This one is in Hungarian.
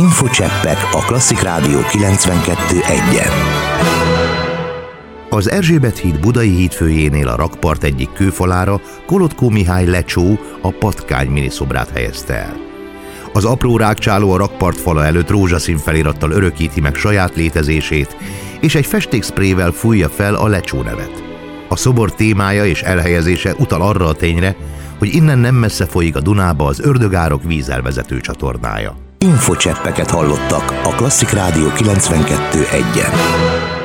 Infocseppek a Klasszik Rádió 92.1-en. Az Erzsébet híd budai hídfőjénél a rakpart egyik kőfalára Kolotkó Mihály lecsó, a patkány miniszobrát helyezte el. Az apró rágcsáló a rakpart fala előtt rózsaszín felirattal örökíti meg saját létezését, és egy festékszprével fújja fel a lecsó nevet. A szobor témája és elhelyezése utal arra a tényre, hogy innen nem messze folyik a Dunába az Ördögárok vízelvezető csatornája. Infocseppeket hallottak a Klasszik Rádió 92.1-en.